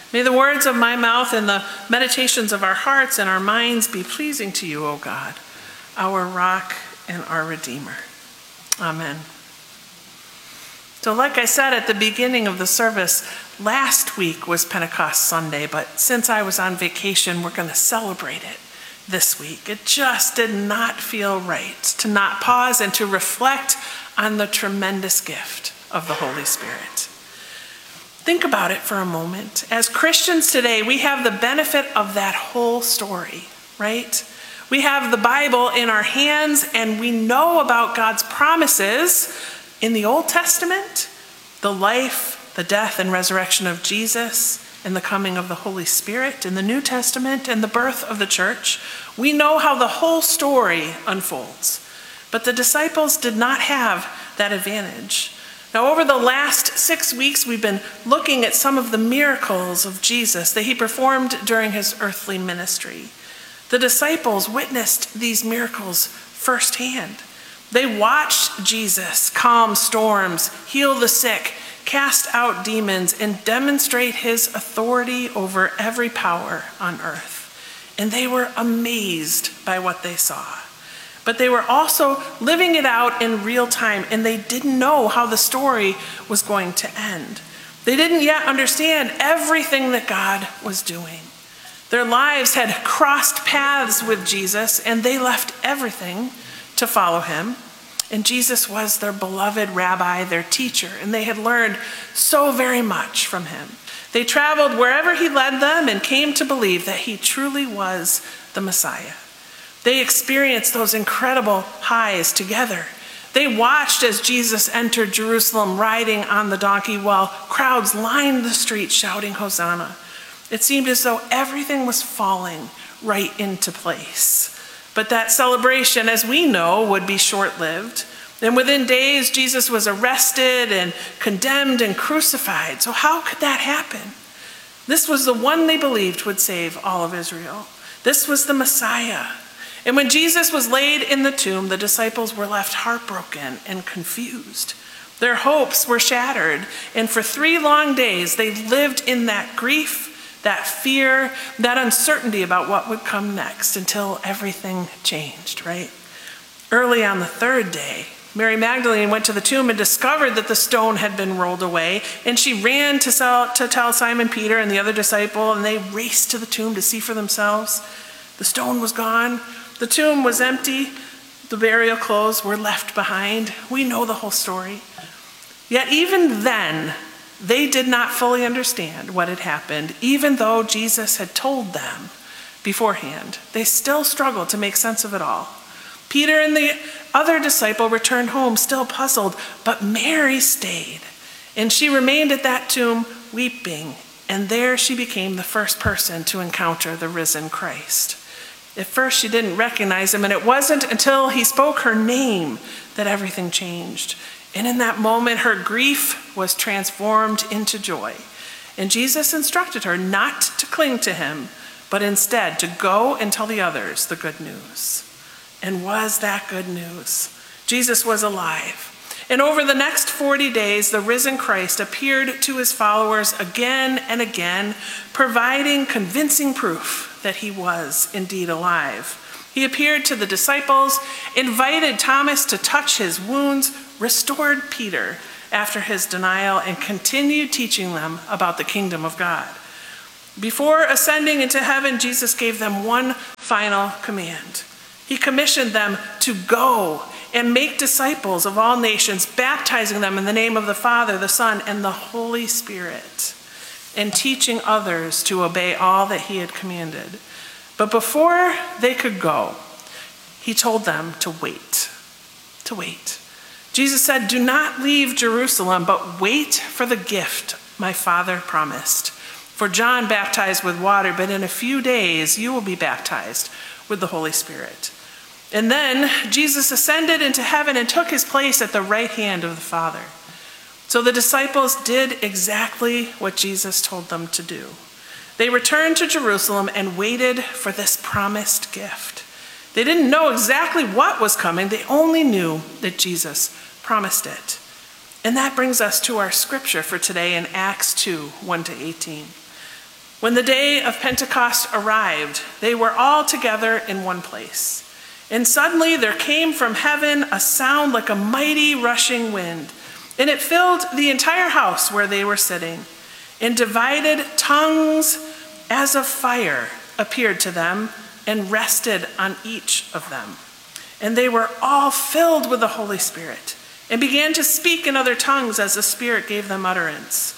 May the words of my mouth and the meditations of our hearts and our minds be pleasing to you, O God, our rock and our Redeemer. Amen. So like I said at the beginning of the service, last week was Pentecost Sunday, but since I was on vacation, we're going to celebrate it this week. It just did not feel right to not pause and to reflect on the tremendous gift of the Holy Spirit. Think about it for a moment. As Christians today, we have the benefit of that whole story, right? We have the Bible in our hands and we know about God's promises in the Old Testament, the life, the death, and resurrection of Jesus, and the coming of the Holy Spirit in the New Testament, and the birth of the church. We know how the whole story unfolds. But the disciples did not have that advantage. Now, over the last 6 weeks, we've been looking at some of the miracles of Jesus that he performed during his earthly ministry. The disciples witnessed these miracles firsthand. They watched Jesus calm storms, heal the sick, cast out demons, and demonstrate his authority over every power on earth. And they were amazed by what they saw. But they were also living it out in real time, and they didn't know how the story was going to end. They didn't yet understand everything that God was doing. Their lives had crossed paths with Jesus, and they left everything to follow him. And Jesus was their beloved rabbi, their teacher, and they had learned so very much from him. They traveled wherever he led them and came to believe that he truly was the Messiah. They experienced those incredible highs together. They watched as Jesus entered Jerusalem riding on the donkey while crowds lined the streets shouting Hosanna. It seemed as though everything was falling right into place. But that celebration, as we know, would be short-lived. And within days, Jesus was arrested and condemned and crucified. So how could that happen? This was the one they believed would save all of Israel. This was the Messiah. And when Jesus was laid in the tomb, the disciples were left heartbroken and confused. Their hopes were shattered, and for 3 long days they lived in that grief, that fear, that uncertainty about what would come next until everything changed, right? Early on the 3rd day, Mary Magdalene went to the tomb and discovered that the stone had been rolled away, and she ran to tell Simon Peter and the other disciple, and they raced to the tomb to see for themselves. The stone was gone. The tomb was empty. The burial clothes were left behind. We know the whole story. Yet even then, they did not fully understand what had happened, even though Jesus had told them beforehand. They still struggled to make sense of it all. Peter and the other disciple returned home, still puzzled, but Mary stayed, and she remained at that tomb weeping, and there she became the first person to encounter the risen Christ. At first, she didn't recognize him, and it wasn't until he spoke her name that everything changed. And in that moment, her grief was transformed into joy. And Jesus instructed her not to cling to him, but instead to go and tell the others the good news. And was that good news? Jesus was alive. And over the next 40 days, the risen Christ appeared to his followers again and again, providing convincing proof that he was indeed alive. He appeared to the disciples, invited Thomas to touch his wounds, restored Peter after his denial, and continued teaching them about the kingdom of God. Before ascending into heaven, Jesus gave them one final command. He commissioned them to go and make disciples of all nations, baptizing them in the name of the Father, the Son, and the Holy Spirit, and teaching others to obey all that he had commanded. But before they could go, he told them to wait. To wait. Jesus said, "Do not leave Jerusalem, but wait for the gift my Father promised. For John baptized with water, but in a few days you will be baptized with the Holy Spirit." And then Jesus ascended into heaven and took his place at the right hand of the Father. So the disciples did exactly what Jesus told them to do. They returned to Jerusalem and waited for this promised gift. They didn't know exactly what was coming. They only knew that Jesus promised it. And that brings us to our scripture for today in Acts 2, 1-18. When the day of Pentecost arrived, they were all together in one place. And suddenly there came from heaven a sound like a mighty rushing wind, and it filled the entire house where they were sitting. And divided tongues as of fire appeared to them and rested on each of them. And they were all filled with the Holy Spirit and began to speak in other tongues as the Spirit gave them utterance.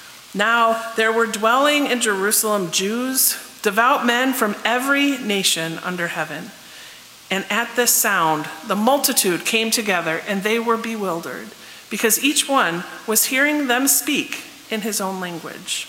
Now there were dwelling in Jerusalem Jews, devout men from every nation under heaven. And at this sound, the multitude came together, and they were bewildered, because each one was hearing them speak in his own language.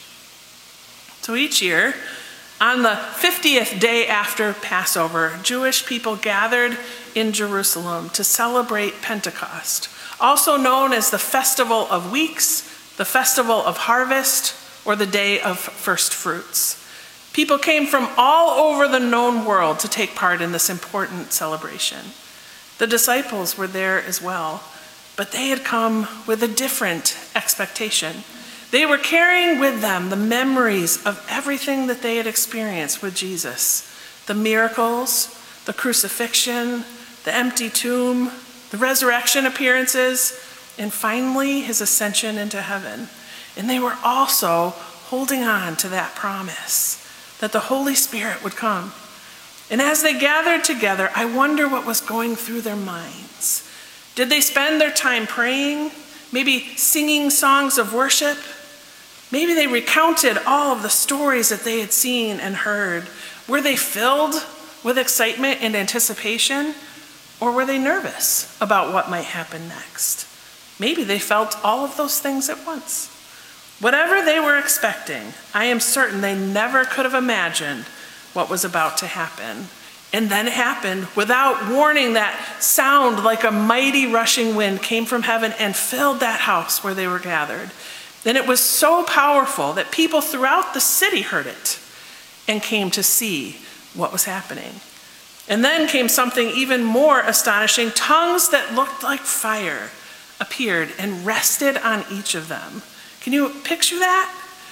So each year, on the 50th day after Passover, Jewish people gathered in Jerusalem to celebrate Pentecost, also known as the Festival of Weeks, the Festival of Harvest, or the Day of First Fruits. People came from all over the known world to take part in this important celebration. The disciples were there as well, but they had come with a different expectation. They were carrying with them the memories of everything that they had experienced with Jesus, the miracles, the crucifixion, the empty tomb, the resurrection appearances, and finally his ascension into heaven. And they were also holding on to that promise that the Holy Spirit would come. And as they gathered together, I wonder what was going through their minds. Did they spend their time praying? Maybe singing songs of worship? Maybe they recounted all of the stories that they had seen and heard. Were they filled with excitement and anticipation? Or were they nervous about what might happen next? Maybe they felt all of those things at once. Whatever they were expecting, I am certain they never could have imagined what was about to happen. And then it happened without warning. That sound like a mighty rushing wind came from heaven and filled that house where they were gathered. And it was so powerful that people throughout the city heard it and came to see what was happening. And then came something even more astonishing. Tongues that looked like fire appeared and rested on each of them. Can you picture that?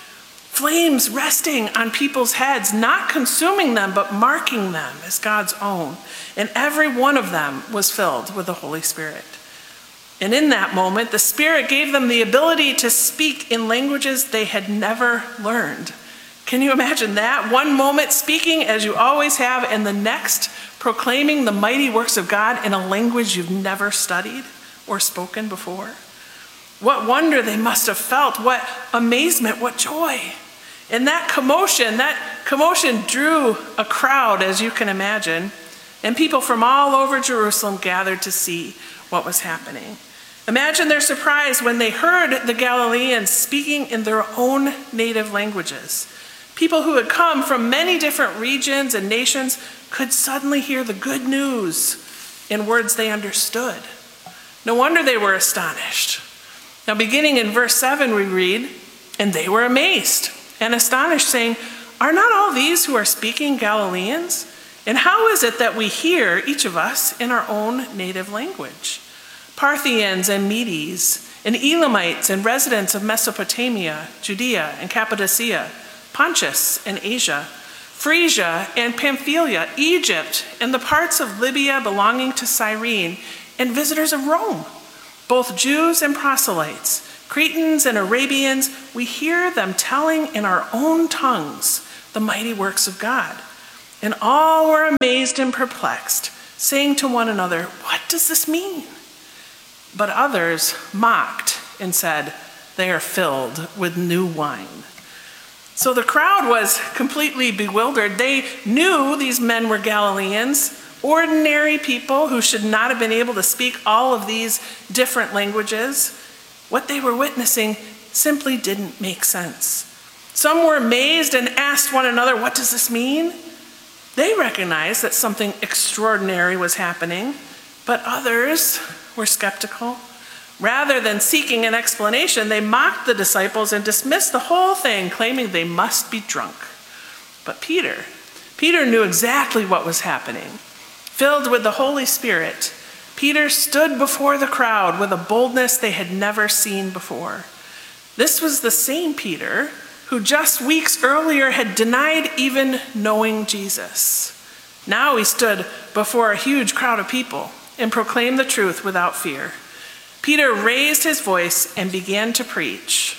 Flames resting on people's heads, not consuming them, but marking them as God's own. And every one of them was filled with the Holy Spirit. And in that moment, the Spirit gave them the ability to speak in languages they had never learned. Can you imagine that? One moment speaking as you always have, and the next proclaiming the mighty works of God in a language you've never studied or spoken before. What wonder they must have felt, what amazement, what joy. And that commotion drew a crowd, as you can imagine, and people from all over Jerusalem gathered to see what was happening. Imagine their surprise when they heard the Galileans speaking in their own native languages. People who had come from many different regions and nations could suddenly hear the good news in words they understood. No wonder they were astonished. Now, beginning in verse 7, we read, "And they were amazed and astonished, saying, 'Are not all these who are speaking Galileans? And how is it that we hear, each of us, in our own native language? Parthians and Medes, and Elamites and residents of Mesopotamia, Judea and Cappadocia, Pontus and Asia, Phrygia and Pamphylia, Egypt and the parts of Libya belonging to Cyrene, and visitors of Rome, both Jews and proselytes, Cretans and Arabians, we hear them telling in our own tongues the mighty works of God.' And all were amazed and perplexed, saying to one another, 'What does this mean?' But others mocked and said, 'They are filled with new wine.'" So the crowd was completely bewildered. They knew these men were Galileans, ordinary people who should not have been able to speak all of these different languages. What they were witnessing simply didn't make sense. Some were amazed and asked one another, "What does this mean?" They recognized that something extraordinary was happening, but others were skeptical. Rather than seeking an explanation, they mocked the disciples and dismissed the whole thing, claiming they must be drunk. But Peter knew exactly what was happening. Filled with the Holy Spirit, Peter stood before the crowd with a boldness they had never seen before. This was the same Peter who just weeks earlier had denied even knowing Jesus. Now he stood before a huge crowd of people and proclaimed the truth without fear. Peter raised his voice and began to preach.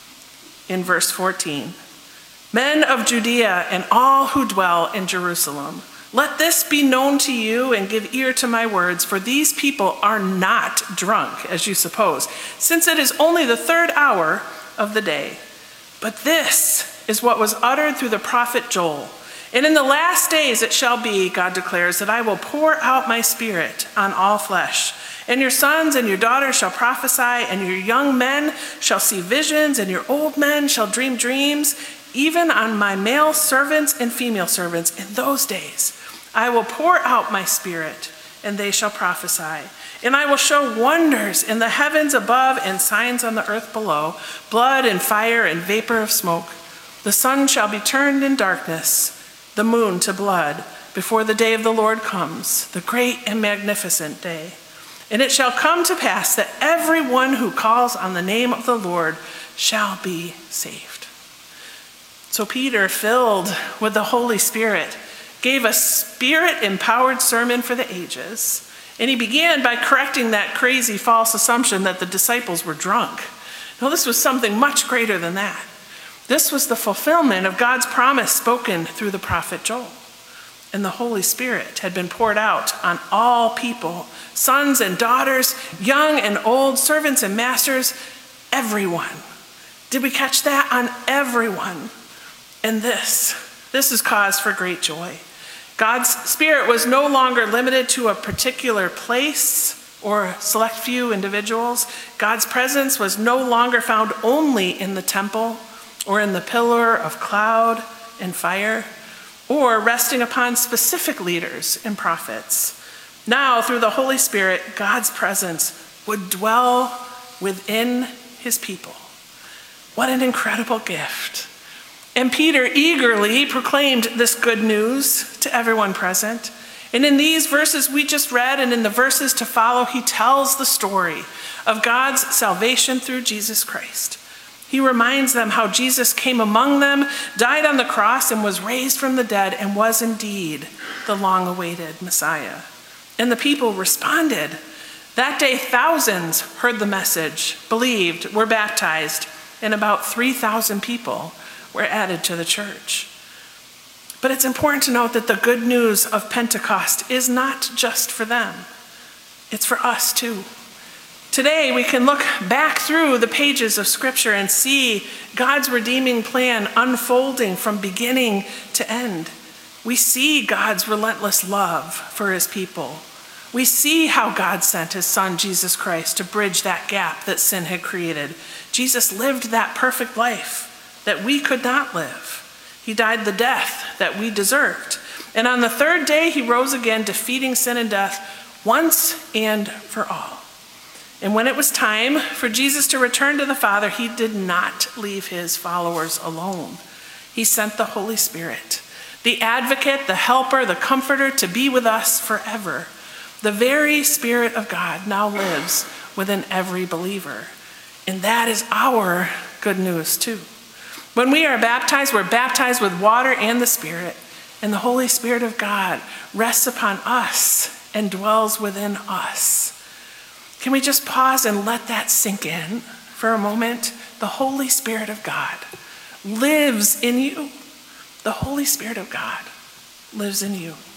In verse 14, "Men of Judea and all who dwell in Jerusalem, let this be known to you and give ear to my words, for these people are not drunk, as you suppose, since it is only the 3rd hour of the day. But this is what was uttered through the prophet Joel. And in the last days it shall be, God declares, that I will pour out my spirit on all flesh. And your sons and your daughters shall prophesy, and your young men shall see visions, and your old men shall dream dreams. Even on my male servants and female servants in those days I will pour out my spirit, and they shall prophesy. And I will show wonders in the heavens above and signs on the earth below, blood and fire and vapor of smoke. The sun shall be turned in darkness, the moon to blood, before the day of the Lord comes, the great and magnificent day. And it shall come to pass that everyone who calls on the name of the Lord shall be saved." So Peter, filled with the Holy Spirit, gave a spirit-empowered sermon for the ages. And he began by correcting that crazy false assumption that the disciples were drunk. No, this was something much greater than that. This was the fulfillment of God's promise spoken through the prophet Joel. And the Holy Spirit had been poured out on all people, sons and daughters, young and old, servants and masters, everyone. Did we catch that? On everyone. And this is cause for great joy. God's Spirit was no longer limited to a particular place or a select few individuals. God's presence was no longer found only in the temple or in the pillar of cloud and fire, or resting upon specific leaders and prophets. Now, through the Holy Spirit, God's presence would dwell within his people. What an incredible gift. And Peter eagerly proclaimed this good news to everyone present. And in these verses we just read, and in the verses to follow, he tells the story of God's salvation through Jesus Christ. He reminds them how Jesus came among them, died on the cross, and was raised from the dead, and was indeed the long-awaited Messiah. And the people responded. That day, thousands heard the message, believed, were baptized, and about 3,000 people were added to the church. But it's important to note that the good news of Pentecost is not just for them. It's for us too. Today, we can look back through the pages of Scripture and see God's redeeming plan unfolding from beginning to end. We see God's relentless love for his people. We see how God sent his Son, Jesus Christ, to bridge that gap that sin had created. Jesus lived that perfect life that we could not live. He died the death that we deserved. And on the 3rd day, he rose again, defeating sin and death once and for all. And when it was time for Jesus to return to the Father, he did not leave his followers alone. He sent the Holy Spirit, the advocate, the helper, the comforter, to be with us forever. The very Spirit of God now lives within every believer. And that is our good news too. When we are baptized, we're baptized with water and the Spirit. And the Holy Spirit of God rests upon us and dwells within us. Can we just pause and let that sink in for a moment? The Holy Spirit of God lives in you. The Holy Spirit of God lives in you.